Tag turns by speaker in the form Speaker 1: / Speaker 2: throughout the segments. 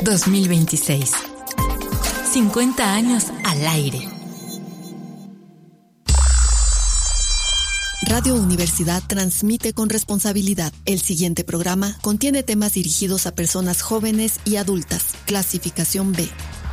Speaker 1: 2026. 50 años al aire.
Speaker 2: Radio Universidad transmite con responsabilidad. El siguiente programa contiene temas dirigidos a personas jóvenes y adultas. Clasificación B.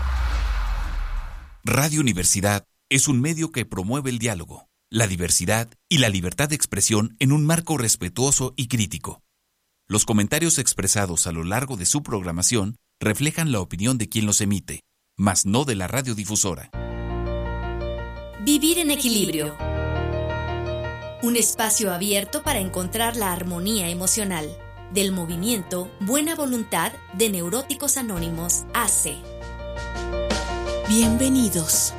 Speaker 3: Radio Universidad es un medio que promueve el diálogo, la diversidad y la libertad de expresión en un marco respetuoso y crítico. Los comentarios expresados a lo largo de su programación reflejan la opinión de quien los emite, mas no de la radiodifusora.
Speaker 4: Vivir en equilibrio. Un espacio abierto para encontrar la armonía emocional. Del movimiento Buena Voluntad de Neuróticos Anónimos AC.
Speaker 2: Bienvenidos.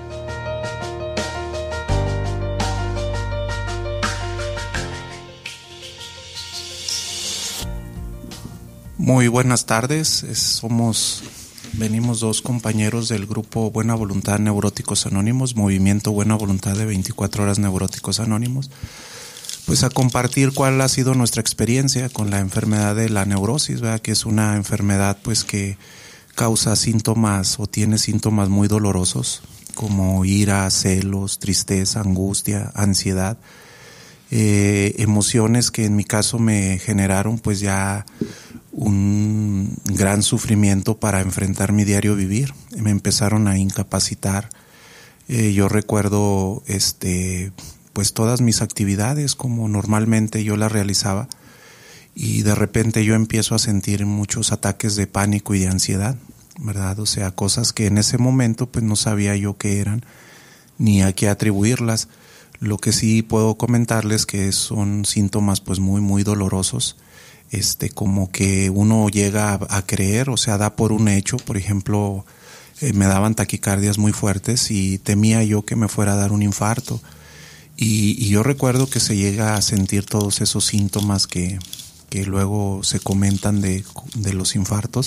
Speaker 5: Muy buenas tardes. Venimos dos compañeros del grupo Buena Voluntad Neuróticos Anónimos, Movimiento Buena Voluntad de 24 Horas Neuróticos Anónimos, pues a compartir cuál ha sido nuestra experiencia con la enfermedad de la neurosis, ¿verdad? Que es una enfermedad pues que causa síntomas o tiene síntomas muy dolorosos como ira, celos, tristeza, angustia, ansiedad, emociones que en mi caso me generaron pues ya un gran sufrimiento para enfrentar mi diario vivir. Me empezaron a incapacitar. Yo recuerdo pues todas mis actividades como normalmente yo las realizaba, y de repente yo empiezo a sentir muchos ataques de pánico y de ansiedad, ¿verdad? O sea, cosas que en ese momento pues no sabía yo qué eran ni a qué atribuirlas. Lo que sí puedo comentarles que son síntomas pues muy muy dolorosos, como que uno llega a creer, o sea, da por un hecho. Por ejemplo, me daban taquicardias muy fuertes y temía yo que me fuera a dar un infarto. Y yo recuerdo que se llega a sentir todos esos síntomas que luego se comentan de los infartos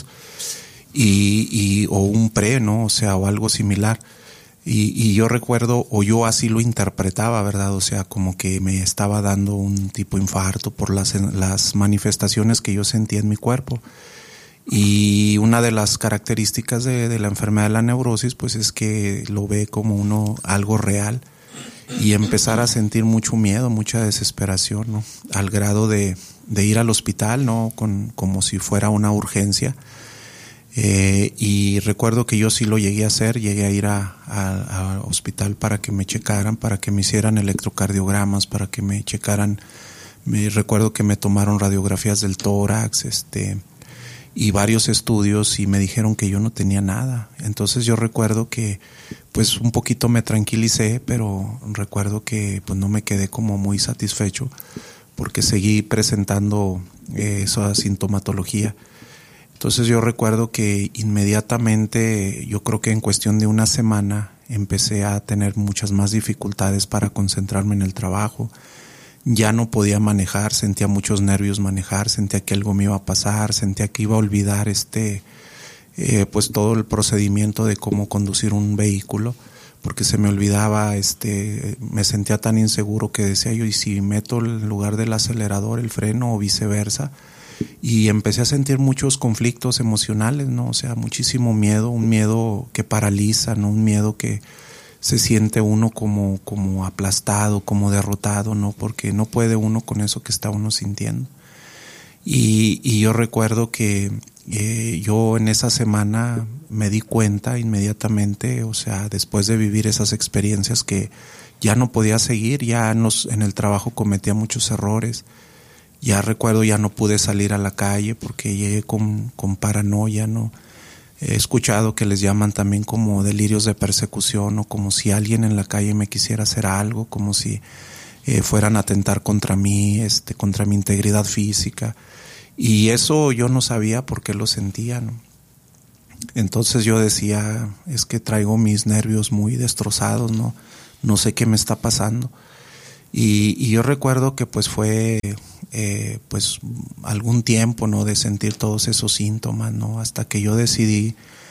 Speaker 5: o un pre, ¿no? O sea, o algo similar. Y yo recuerdo, o yo así lo interpretaba, ¿verdad? O sea, como que me estaba dando un tipo infarto por las manifestaciones que yo sentía en mi cuerpo. Y una de las características de la enfermedad de la neurosis, pues es que lo ve como algo real, y empezar a sentir mucho miedo, mucha desesperación, ¿no? Al grado de ir al hospital, ¿no? Como si fuera una urgencia. Y recuerdo que yo sí lo llegué a ir al hospital para que me checaran, para que me hicieran electrocardiogramas, para que me checaran. Recuerdo que me tomaron radiografías del tórax, y varios estudios, y me dijeron que yo no tenía nada. Entonces yo recuerdo que pues un poquito me tranquilicé, pero recuerdo que pues no me quedé como muy satisfecho porque seguí presentando esa sintomatología. Entonces yo recuerdo que inmediatamente, yo creo que en cuestión de una semana, empecé a tener muchas más dificultades para concentrarme en el trabajo. Ya no podía manejar, sentía muchos nervios manejar, sentía que algo me iba a pasar, sentía que iba a olvidar pues todo el procedimiento de cómo conducir un vehículo, porque se me olvidaba, me sentía tan inseguro que decía yo, ¿y si meto en lugar del acelerador el freno o viceversa? Y empecé a sentir muchos conflictos emocionales, ¿no? O sea, muchísimo miedo, un miedo que paraliza, ¿no? Un miedo que se siente uno como aplastado, como derrotado, ¿no? Porque no puede uno con eso que está uno sintiendo. Y yo recuerdo que yo en esa semana me di cuenta inmediatamente, o sea, después de vivir esas experiencias, que ya no podía seguir, en el trabajo cometía muchos errores. Ya recuerdo, ya no pude salir a la calle porque llegué con paranoia, ¿no? He escuchado que les llaman también como delirios de persecución, o como si alguien en la calle me quisiera hacer algo, como si fueran a atentar contra mí, contra mi integridad física. Y eso yo no sabía por qué lo sentía, ¿no? Entonces yo decía, es que traigo mis nervios muy destrozados, ¿no? No sé qué me está pasando. Y yo recuerdo que pues fue pues algún tiempo, ¿no? De sentir todos esos síntomas, ¿no? Hasta que yo decidí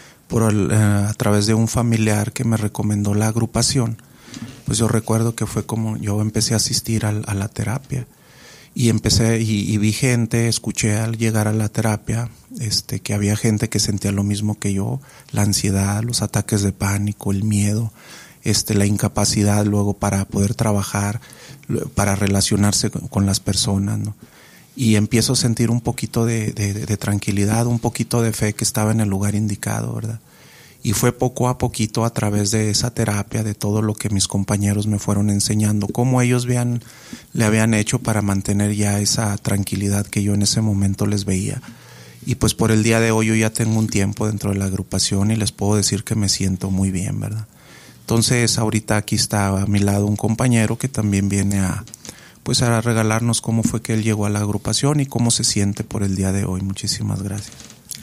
Speaker 5: a través de un familiar que me recomendó la agrupación, pues yo recuerdo que fue como yo empecé a asistir a la terapia. Y empecé y vi gente, escuché al llegar a la terapia, que había gente que sentía lo mismo que yo, la ansiedad, los ataques de pánico, el miedo, la incapacidad luego para poder trabajar, para relacionarse con las personas, ¿no? Y empiezo a sentir un poquito de tranquilidad, un poquito de fe que estaba en el lugar indicado, ¿verdad? Y fue poco a poquito a través de esa terapia, de todo lo que mis compañeros me fueron enseñando, cómo ellos le habían hecho para mantener ya esa tranquilidad que yo en ese momento les veía. Y pues por el día de hoy yo ya tengo un tiempo dentro de la agrupación y les puedo decir que me siento muy bien, ¿verdad? Entonces ahorita aquí está a mi lado un compañero que también viene a regalarnos cómo fue que él llegó a la agrupación y cómo se siente por el día de hoy. Muchísimas gracias.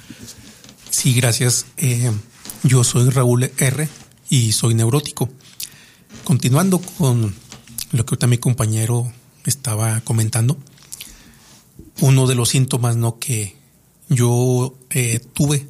Speaker 6: Sí, gracias. Yo soy Raúl R. y soy neurótico. Continuando con lo que ahorita mi compañero estaba comentando, uno de los síntomas, ¿no?, que yo tuve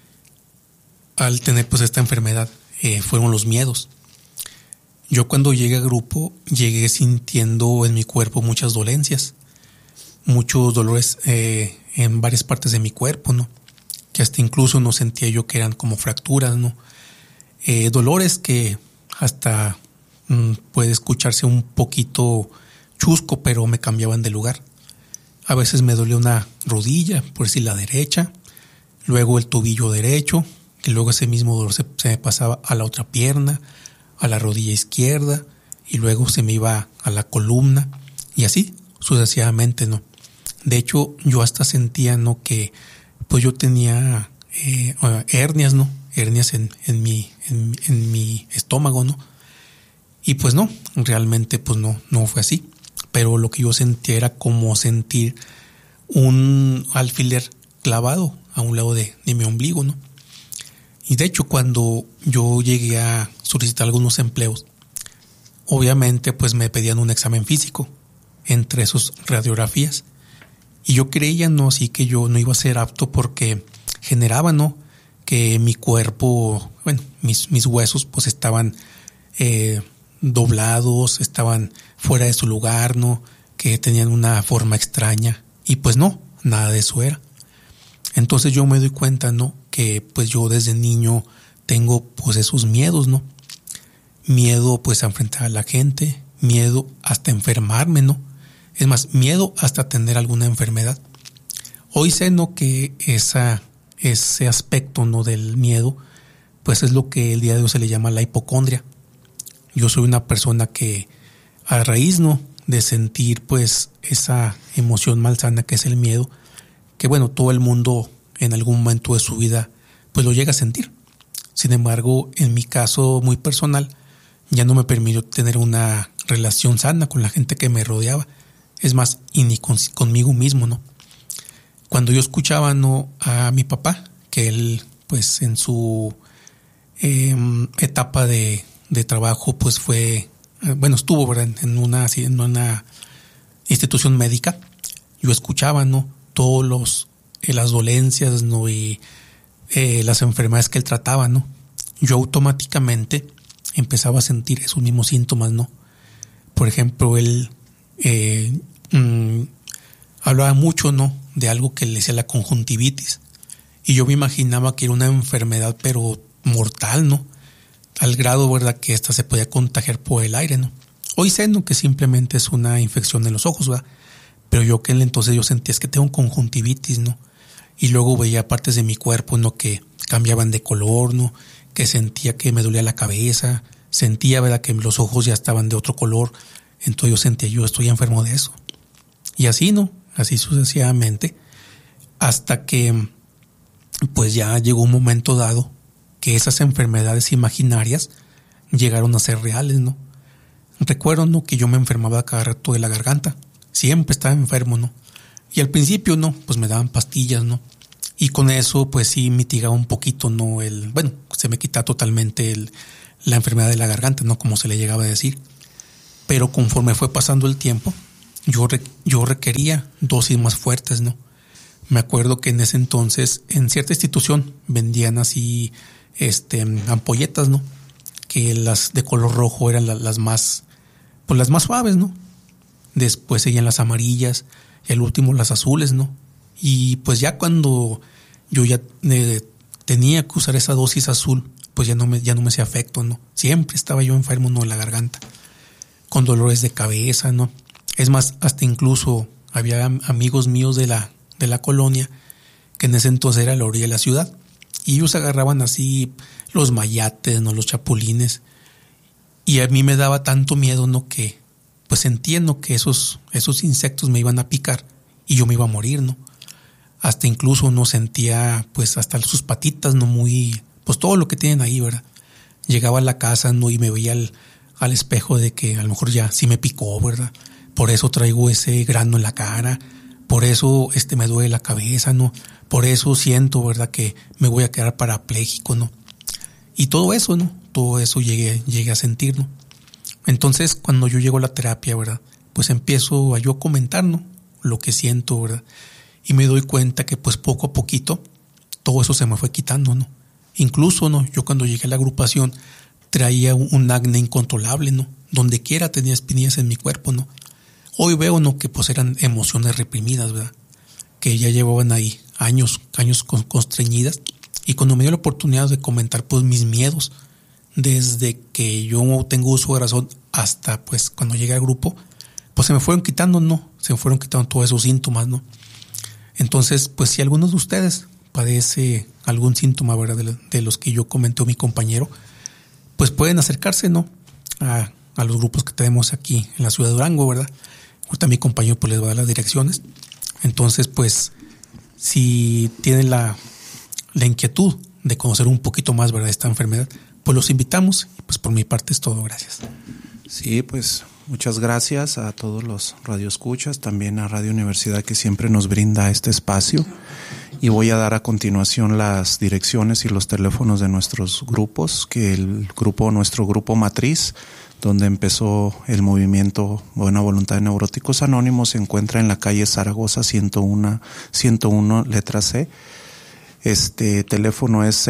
Speaker 6: al tener pues esta enfermedad fueron los miedos. Yo cuando llegué a grupo llegué sintiendo en mi cuerpo muchas dolencias, muchos dolores en varias partes de mi cuerpo, ¿no? Que hasta incluso no sentía yo que eran como fracturas, ¿no? Dolores que hasta puede escucharse un poquito chusco, pero me cambiaban de lugar. A veces me dolía una rodilla, por decir la derecha, luego el tobillo derecho, que luego ese mismo dolor se me pasaba a la otra pierna, a la rodilla izquierda, y luego se me iba a la columna, y así sucesivamente, ¿no? De hecho, yo hasta sentía, ¿no?, que pues yo tenía hernias, ¿no? Hernias en mi estómago, ¿no? Y pues no, realmente pues no fue así. Pero lo que yo sentía era como sentir un alfiler clavado a un lado de mi ombligo, ¿no? Y de hecho, cuando yo llegué a solicitar algunos empleos, obviamente pues me pedían un examen físico, entre sus radiografías. Y yo creía, ¿no?, así que yo no iba a ser apto porque generaba, ¿no?, que mi cuerpo, bueno, mis huesos pues estaban doblados, estaban fuera de su lugar, ¿no?, que tenían una forma extraña. Y pues no, nada de eso era. Entonces yo me doy cuenta, ¿no?, que pues yo desde niño tengo pues esos miedos, ¿no? Miedo pues a enfrentar a la gente, miedo hasta enfermarme, ¿no? Es más, miedo hasta tener alguna enfermedad. Hoy sé, ¿no?, que ese aspecto, ¿no?, del miedo, pues es lo que el día de hoy se le llama la hipocondria. Yo soy una persona que a raíz, ¿no?, de sentir pues esa emoción malsana que es el miedo, que bueno, todo el mundo en algún momento de su vida pues lo llega a sentir. Sin embargo, en mi caso muy personal, ya no me permitió tener una relación sana con la gente que me rodeaba. Es más, y ni conmigo mismo, ¿no? Cuando yo escuchaba, ¿no?, a mi papá, que él, pues en su etapa de trabajo, pues fue, bueno, estuvo, ¿verdad?, en una institución médica. Yo escuchaba, ¿no?, todos las dolencias, ¿no?, y las enfermedades que él trataba, ¿no? Yo automáticamente empezaba a sentir esos mismos síntomas, ¿no? Por ejemplo, él hablaba mucho, ¿no?, de algo que le decía la conjuntivitis, y yo me imaginaba que era una enfermedad pero mortal, ¿no?, al grado, ¿verdad?, que esta se podía contagiar por el aire, ¿no? Hoy sé, ¿no?, que simplemente es una infección en los ojos, ¿verdad? Pero yo que entonces yo sentía, es que tengo conjuntivitis, ¿no? Y luego veía partes de mi cuerpo, ¿no?, que cambiaban de color, ¿no?, que sentía que me dolía la cabeza, sentía, ¿verdad?, que los ojos ya estaban de otro color. Entonces yo sentía, yo estoy enfermo de eso. Y así, ¿no?, así sucesivamente, hasta que pues ya llegó un momento dado que esas enfermedades imaginarias llegaron a ser reales, ¿no? Recuerdo, ¿no?, que yo me enfermaba cada rato de la garganta. Siempre estaba enfermo, ¿no? Y al principio, ¿no?, pues me daban pastillas, ¿no? Y con eso, pues sí mitigaba un poquito, ¿no?, se me quita totalmente la enfermedad de la garganta, ¿no?, como se le llegaba a decir. Pero conforme fue pasando el tiempo, yo requería dosis más fuertes, ¿no? Me acuerdo que en ese entonces, en cierta institución, vendían así, ampolletas, ¿no?, que las de color rojo eran las más suaves, ¿no? después seguían las amarillas y al último las azules, ¿no? Y pues ya cuando yo ya tenía que usar esa dosis azul, pues ya no me hacía efecto, ¿no? Siempre estaba yo enfermo, ¿no? De la garganta, con dolores de cabeza, ¿no? Es más, hasta incluso había amigos míos de la colonia, que en ese entonces era la orilla de la ciudad, y ellos agarraban así los mayates, ¿no? Los chapulines, y a mí me daba tanto miedo, ¿no? Que pues entiendo que esos insectos me iban a picar y yo me iba a morir, ¿no? Hasta incluso no sentía pues hasta sus patitas, ¿no? Muy, pues todo lo que tienen ahí, ¿verdad? Llegaba a la casa, ¿no? Y me veía al espejo de que a lo mejor ya sí me picó, ¿verdad? Por eso traigo ese grano en la cara, por eso me duele la cabeza, ¿no? Por eso siento, ¿verdad? Que me voy a quedar parapléjico, ¿no? Y todo eso, ¿no? Todo eso llegué a sentir, ¿no? Entonces, cuando yo llego a la terapia, ¿verdad? Pues empiezo a yo comentar, ¿no? Lo que siento, ¿verdad? Y me doy cuenta que pues poco a poquito todo eso se me fue quitando, ¿no? Incluso, ¿no? Yo cuando llegué a la agrupación traía un acné incontrolable, ¿no? Donde quiera tenía espinillas en mi cuerpo, ¿no? Hoy veo, ¿no? Que pues eran emociones reprimidas, ¿verdad? Que ya llevaban ahí años constreñidas. Y cuando me dio la oportunidad de comentar pues mis miedos, desde que yo tengo uso de razón hasta pues cuando llegué al grupo, pues se me fueron quitando, ¿no? Se me fueron quitando todos esos síntomas, ¿no? Entonces, pues si alguno de ustedes padece algún síntoma, ¿verdad? De los que yo comenté o mi compañero, pues pueden acercarse, ¿no? A los grupos que tenemos aquí en la ciudad de Durango, ¿verdad? Ahorita mi compañero pues les va a dar las direcciones. Entonces, pues, si tienen la inquietud de conocer un poquito más, ¿verdad?, de esta enfermedad, pues los invitamos. Y pues por mi parte es todo. Gracias.
Speaker 5: Sí, pues muchas gracias a todos los radioescuchas, también a Radio Universidad que siempre nos brinda este espacio. Y voy a dar a continuación las direcciones y los teléfonos de nuestros grupos, que nuestro grupo matriz, donde empezó el movimiento Buena Voluntad de Neuróticos Anónimos, se encuentra en la calle Zaragoza 101 letra C. Teléfono es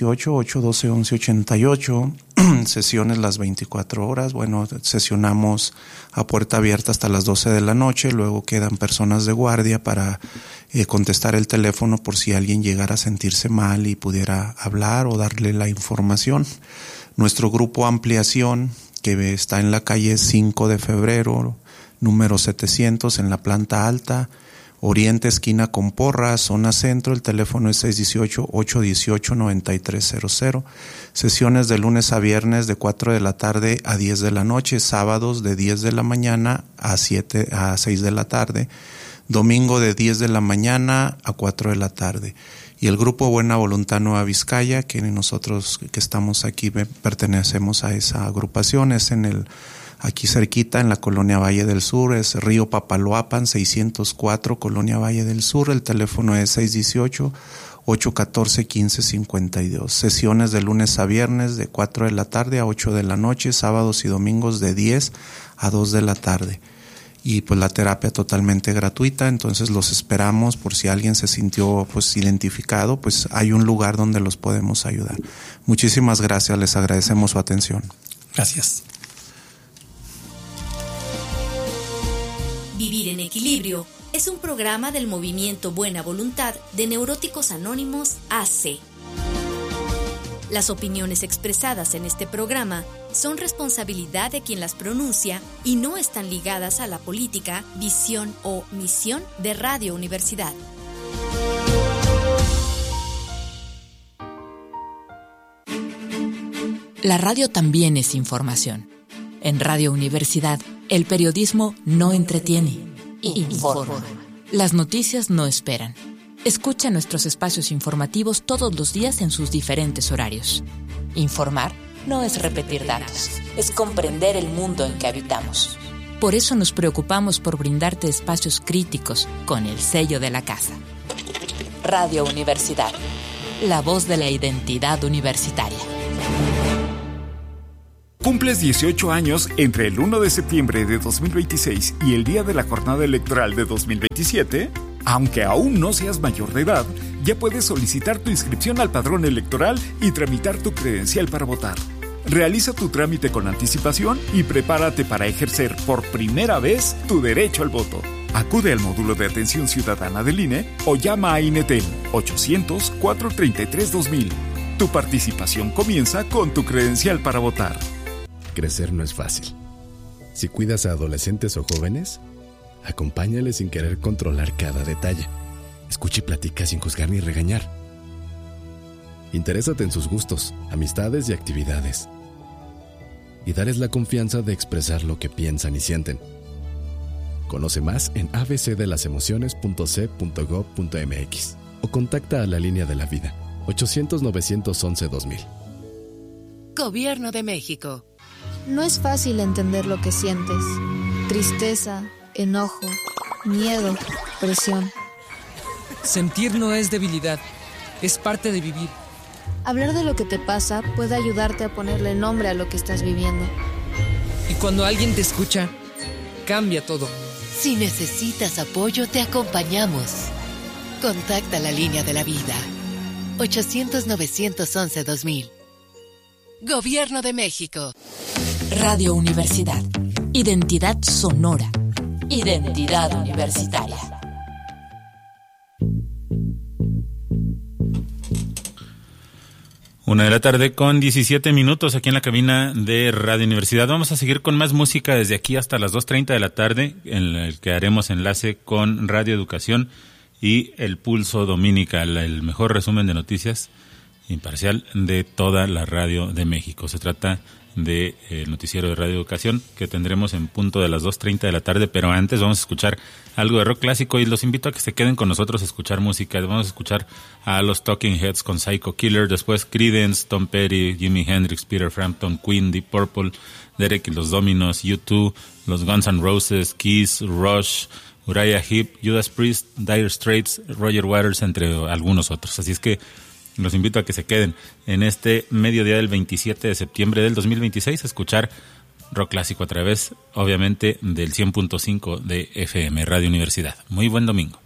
Speaker 5: 618-812-1188, sesiones las 24 horas, bueno, sesionamos a puerta abierta hasta las 12 de la noche, luego quedan personas de guardia para contestar el teléfono por si alguien llegara a sentirse mal y pudiera hablar o darle la información. Nuestro grupo Ampliación, que está en la calle 5 de febrero, número 700, en la planta alta, Oriente, esquina con Porras, zona centro, el teléfono es 618-818-9300. Sesiones de lunes a viernes de 4 de la tarde a 10 de la noche, sábados de 10 de la mañana a 6 de la tarde, domingo de 10 de la mañana a 4 de la tarde. Y el grupo Buena Voluntad Nueva Vizcaya, que nosotros que estamos aquí pertenecemos a esa agrupación, es aquí cerquita en la colonia Valle del Sur, es Río Papaloapan 604, colonia Valle del Sur, el teléfono es 618-814-1552. Sesiones de lunes a viernes de 4 de la tarde a 8 de la noche, sábados y domingos de 10 a 2 de la tarde. Y pues la terapia totalmente gratuita, entonces los esperamos por si alguien se sintió pues identificado, pues hay un lugar donde los podemos ayudar. Muchísimas gracias, les agradecemos su atención.
Speaker 6: Gracias.
Speaker 4: Vivir en Equilibrio es un programa del Movimiento Buena Voluntad de Neuróticos Anónimos AC. Las opiniones expresadas en este programa son responsabilidad de quien las pronuncia y no están ligadas a la política, visión o misión de Radio Universidad.
Speaker 1: La radio también es información. En Radio Universidad, el periodismo no entretiene, informa. Las noticias no esperan. Escucha nuestros espacios informativos todos los días en sus diferentes horarios. Informar no es repetir datos, es comprender el mundo en que habitamos. Por eso nos preocupamos por brindarte espacios críticos con el sello de la casa. Radio Universidad, la voz de la identidad universitaria.
Speaker 7: ¿Cumples 18 años entre el 1 de septiembre de 2026 y el día de la jornada electoral de 2027? Aunque aún no seas mayor de edad, ya puedes solicitar tu inscripción al padrón electoral y tramitar tu credencial para votar. Realiza tu trámite con anticipación y prepárate para ejercer por primera vez tu derecho al voto. Acude al módulo de atención ciudadana del INE o llama a INETEL 800-433-2000. Tu participación comienza con tu credencial para votar.
Speaker 8: Crecer no es fácil. Si cuidas a adolescentes o jóvenes, acompáñales sin querer controlar cada detalle. Escucha y platica sin juzgar ni regañar. Interésate en sus gustos, amistades y actividades. Y dales la confianza de expresar lo que piensan y sienten. Conoce más en abcdelasemociones.c.gov.mx o contacta a la Línea de la Vida, 800-911-2000.
Speaker 9: Gobierno de México.
Speaker 10: No es fácil entender lo que sientes. Tristeza, enojo, miedo, presión.
Speaker 11: Sentir no es debilidad, es parte de vivir.
Speaker 10: Hablar de lo que te pasa puede ayudarte a ponerle nombre a lo que estás viviendo.
Speaker 11: Y cuando alguien te escucha, cambia todo.
Speaker 9: Si necesitas apoyo, te acompañamos. Contacta la Línea de la Vida, 800-911-2000. Gobierno de México.
Speaker 1: Radio Universidad. Identidad sonora. Identidad universitaria.
Speaker 12: Una de la tarde con 17 minutos aquí en la cabina de Radio Universidad. Vamos a seguir con más música desde aquí hasta las 2:30 de la tarde, en el que haremos enlace con Radio Educación y El Pulso Dominical, el mejor resumen de noticias imparcial de toda la radio de México. Se trata de el noticiero de Radio Educación que tendremos en punto de las 2:30 de la tarde, pero antes vamos a escuchar algo de rock clásico y los invito a que se queden con nosotros a escuchar música. Vamos a escuchar a los Talking Heads con Psycho Killer, después Creedence, Tom Petty, Jimi Hendrix, Peter Frampton, Queen, Deep Purple, Derek y los Dominos, U2, los Guns N' Roses, Kiss, Rush, Uriah Heep, Judas Priest, Dire Straits, Roger Waters, entre algunos otros. Así es que los invito a que se queden en este mediodía del 27 de septiembre del 2026 a escuchar rock clásico a través, obviamente, del 100.5 de FM, Radio Universidad. Muy buen domingo.